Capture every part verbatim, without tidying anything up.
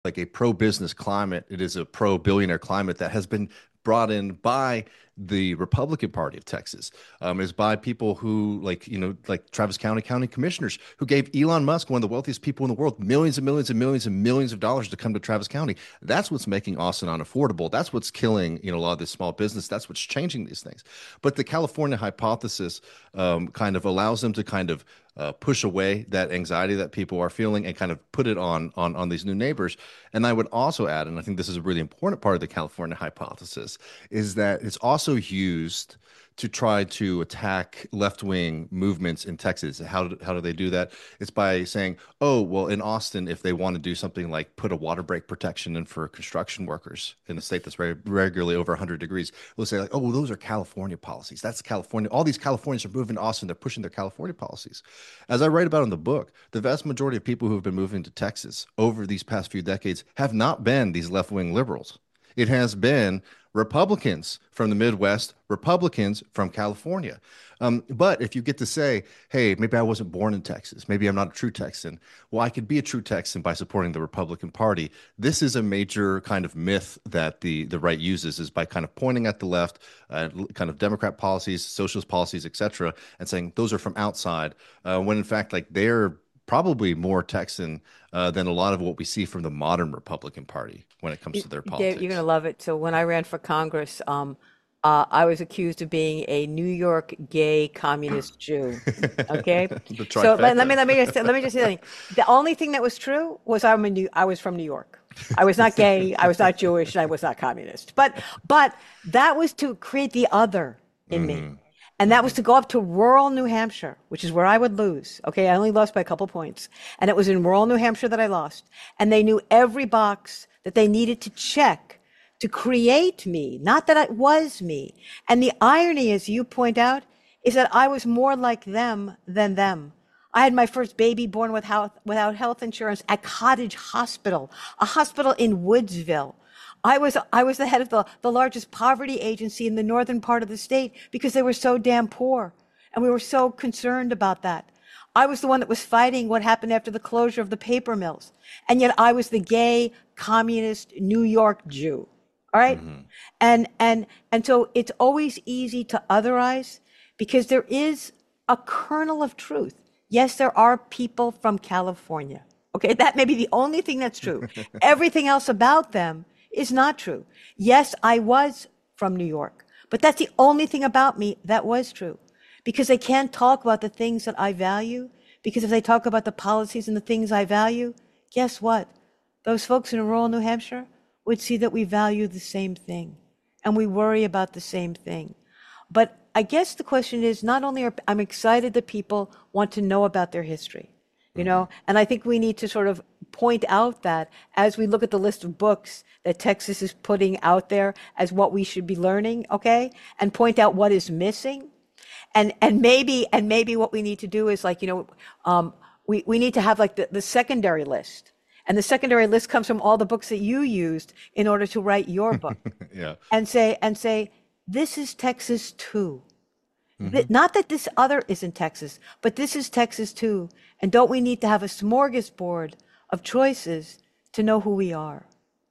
like a pro-business climate. It is a pro-billionaire climate that has been brought in by the Republican Party of Texas. Um, is by people who like, you know, like Travis County County commissioners who gave Elon Musk, one of the wealthiest people in the world, millions and millions and millions and millions of dollars to come to Travis County. That's what's making Austin unaffordable. That's what's killing, you know, a lot of this small business. That's what's changing these things. But the California hypothesis um, kind of allows them to kind of uh, push away that anxiety that people are feeling and kind of put it on on on these new neighbors. And I would also add, and I think this is a really important part of the California hypothesis, is that it's also used to try to attack left-wing movements in Texas. How do, how do they do that? It's by saying, oh, well, in Austin, if they want to do something like put a water break protection in for construction workers in a state that's very regularly over one hundred degrees, they'll say like, oh, well, those are California policies. That's California. All these Californians are moving to Austin. They're pushing their California policies. As I write about in the book, the vast majority of people who have been moving to Texas over these past few decades have not been these left-wing liberals. It has been Republicans from the Midwest, Republicans from California. Um, but if you get to say, hey, maybe I wasn't born in Texas, maybe I'm not a true Texan. Well, I could be a true Texan by supporting the Republican Party. This is a major kind of myth that the the right uses, is by kind of pointing at the left, uh, kind of Democrat policies, socialist policies, et cetera, and saying those are from outside, uh, when in fact, like they're probably more Texan uh, than a lot of what we see from the modern Republican Party when it comes You, to their Dave, you're going to politics. love it. So when I ran for Congress, um, uh, I was accused of being a New York gay communist Jew. Okay, The so let, let me trifecta. let me just let me just say something. The only thing that was true was I'm a New, I was from New York. I was not gay. I was not Jewish. And I was not communist. But but that was to create the other in me. Hmm. And that was Hmm. to go up to rural New Hampshire, which is where I would lose. Okay, I only lost by a couple points. And it was in rural New Hampshire that I lost. And they knew every box that they needed to check to create me, not that it was me. And the irony, as you point out, is that I was more like them than them. I had my first baby born with health, without health insurance at Cottage Hospital, a hospital in Woodsville. I was I was the head of the, the largest poverty agency in the northern part of the state because they were so damn poor. And we were so concerned about that. I was the one that was fighting what happened after the closure of the paper mills. And yet I was the gay communist New York Jew. All right. Hmm. And and and so it's always easy to otherize because there is a kernel of truth. Yes, there are people from California. Okay, that may be the only thing that's true. Everything else about them is not true. Yes, I was from New York, but that's the only thing about me that was true because they can't talk about the things that I value. Because if they talk about the policies and the things I value, guess what? Those folks in rural New Hampshire would see that we value the same thing and we worry about the same thing. But I guess the question is not only are I'm excited that people want to know about their history, you Hmm. know, and I think we need to sort of point out that as we look at the list of books that Texas is putting out there as what we should be learning, okay, and point out what is missing. And and maybe and maybe what we need to do is like, you know, um, we, we need to have like the, the secondary list. And the secondary list comes from all the books that you used in order to write your book Yeah. and say and say, this is Texas too. Hmm. Not that this other isn't Texas, but this is Texas too. And don't we need to have a smorgasbord of choices to know who we are?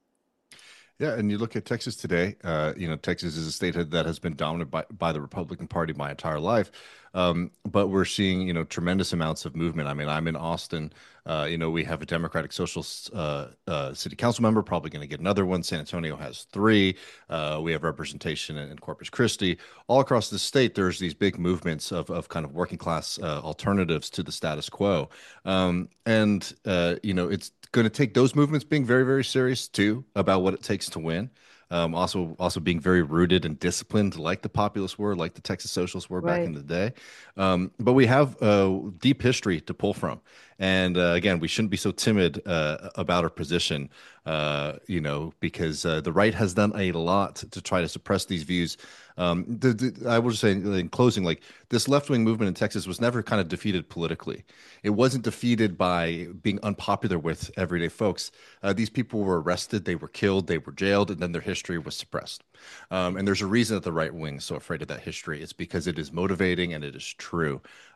Yeah, and you look at Texas today. Uh, you know, Texas is a state that has been dominated by, by the Republican Party my entire life. Um, but we're seeing, you know, tremendous amounts of movement. I mean, I'm in Austin. Uh, you know, we have a Democratic Socialist uh, uh, city council member, probably going to get another one. San Antonio has three. Uh, we have representation in, in Corpus Christi. All across the state, there's these big movements of, of kind of working class uh, alternatives to the status quo. Um, and, uh, you know, it's going to take those movements being very, very serious too about what it takes to win. Um, also, also being very rooted and disciplined, like the populists were, like the Texas Socialists were back Right. in the day. Um, but we have uh, deep history to pull from, and uh, again, we shouldn't be so timid uh, about our position. Uh, you know, because uh, the right has done a lot to try to suppress these views. Um, the, the, I will just say in closing, like this left-wing movement in Texas was never kind of defeated politically. It wasn't defeated by being unpopular with everyday folks. Uh, these people were arrested, they were killed, they were jailed, and then their history was suppressed. Um, and there's a reason that the right wing is so afraid of that history. It's because it is motivating and it is true.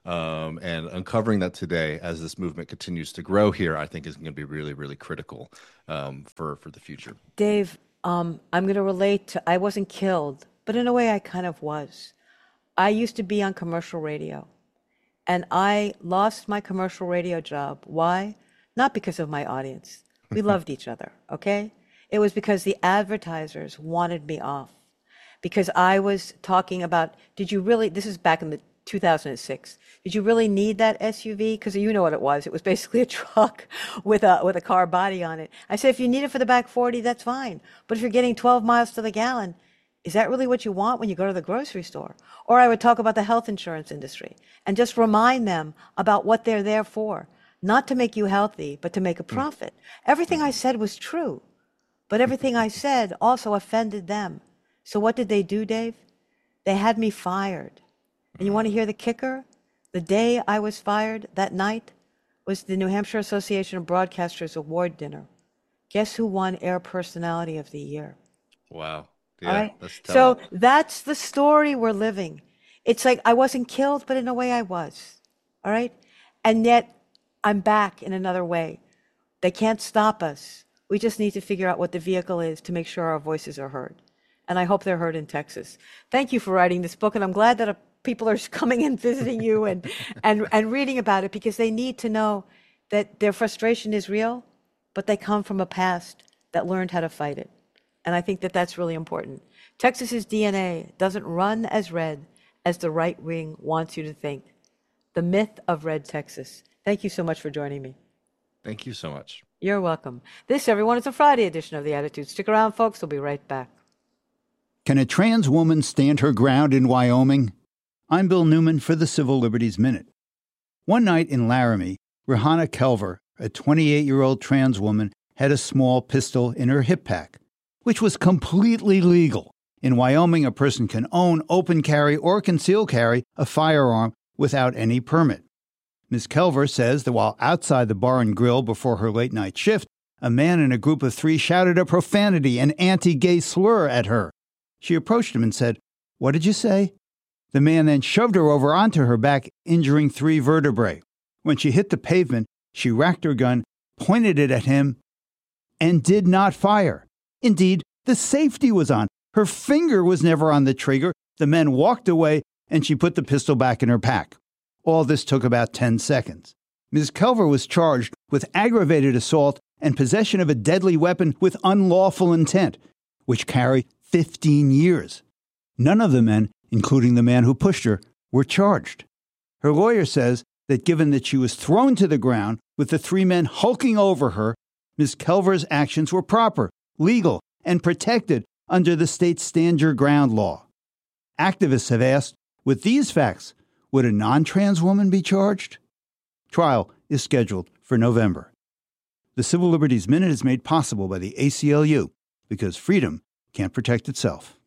Um, and uncovering that today as this movement continues to grow here, I think is going to be really, really critical um, for, for the future. Dave, um, I'm going to relate to, I wasn't killed, but in a way I kind of was. I used to be on commercial radio, and I lost my commercial radio job. Why? Not because of my audience. We loved each other, okay? It was because the advertisers wanted me off. Because I was talking about, did you really, this is back in the two thousand six, did you really need that S U V? Because you know what it was. It was basically a truck with a with a car body on it. I said, if you need it for the back forty, that's fine. But if you're getting twelve miles to the gallon, is that really what you want when you go to the grocery store? Or I would talk about the health insurance industry and just remind them about what they're there for. Not to make you healthy, but to make a profit. Everything I said was true, but everything I said also offended them. So what did they do, Dave? They had me fired. And you want to hear the kicker? The day I was fired, that night, was the New Hampshire Association of Broadcasters Award dinner. Guess who won Air Personality of the Year? Wow. Yeah, All right. that's So that's the story we're living. It's like I wasn't killed, but in a way I was. All right. And yet I'm back in another way. They can't stop us. We just need to figure out what the vehicle is to make sure our voices are heard. And I hope they're heard in Texas. Thank you for writing this book. And I'm glad that a, people are coming and visiting you and, and, and reading about it, because they need to know that their frustration is real, but they come from a past that learned how to fight it. And I think that that's really important. Texas's D N A doesn't run as red as the right wing wants you to think. The myth of Red Texas. Thank you so much for joining me. Thank you so much. You're welcome. This, everyone, is a Friday edition of The Attitude. Stick around, folks. We'll be right back. Can a trans woman stand her ground in Wyoming? I'm Bill Newman for the Civil Liberties Minute. One night in Laramie, Rihanna Kelver, a twenty-eight-year-old trans woman, had a small pistol in her hip pack, which was completely legal. In Wyoming, a person can own, open carry, or conceal carry a firearm without any permit. Miz Kelver says that while outside the bar and grill before her late-night shift, a man in a group of three shouted a profanity and anti-gay slur at her. She approached him and said, "What did you say?" The man then shoved her over onto her back, injuring three vertebrae. When she hit the pavement, she racked her gun, pointed it at him, and did not fire. Indeed, the safety was on. Her finger was never on the trigger. The men walked away, and she put the pistol back in her pack. All this took about ten seconds. Miz Kelver was charged with aggravated assault and possession of a deadly weapon with unlawful intent, which carry fifteen years. None of the men, including the man who pushed her, were charged. Her lawyer says that given that she was thrown to the ground with the three men hulking over her, Miz Kelver's actions were proper, legal, and protected under the state's Stand Your Ground law. Activists have asked, with these facts, would a non-trans woman be charged? Trial is scheduled for November. The Civil Liberties Minute is made possible by the A C L U, because freedom can't protect itself.